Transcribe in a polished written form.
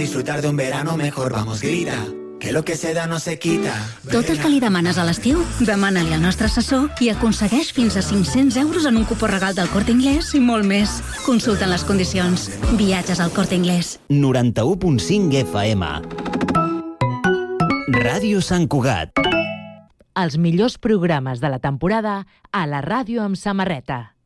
disfrutar de un verano mejor. Vamos, grita, que lo que se da no se quita. Tot el que li demanes a l'estiu, demana-li al nostre assessor i aconsegueix fins a 500 euros en un cupó regal del Corte Inglés i molt més. Consulta les condicions. Viatges al Corte Inglés. 91.5 FM. Ràdio Sant Cugat. Els millors programes de la temporada a la ràdio amb samarreta.